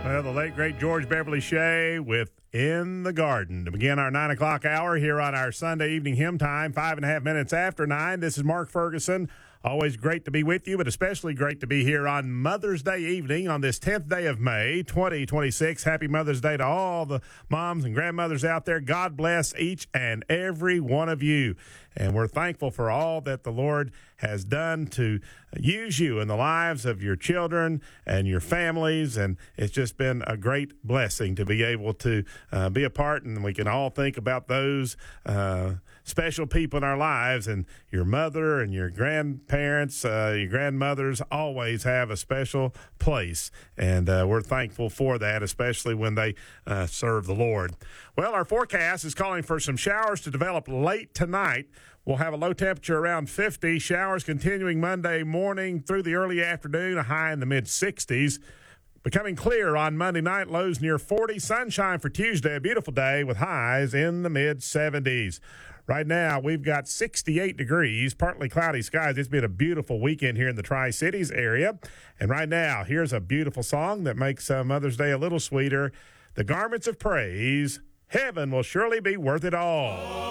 Well, the late, great George Beverly Shea with In the Garden. To begin our 9 o'clock hour here on our Sunday evening hymn time, 5.5 minutes after 9. This is Mark Ferguson. Always great to be with you, but especially great to be here on Mother's Day evening on this 10th day of May, 2026. Happy Mother's Day to all the moms and grandmothers out there. God bless each and every one of you. And we're thankful for all that the Lord has done to use you in the lives of your children and your families. And it's just been a great blessing to be able to be a part. And we can all think about those special people in our lives. And your mother and your grandparents, your grandmothers always have a special place. And we're thankful for that, especially when they serve the Lord. Well, our forecast is calling for some showers to develop late tonight. We'll have a low temperature around 50. Showers continuing Monday morning through the early afternoon, a high in the mid-60s. Becoming clear on Monday night, lows near 40. Sunshine for Tuesday, a beautiful day with highs in the mid-70s. Right now, we've got 68 degrees, partly cloudy skies. It's been a beautiful weekend here in the Tri-Cities area. And right now, here's a beautiful song that makes Mother's Day a little sweeter. The Garments of Praise, Heaven Will Surely Be Worth It All.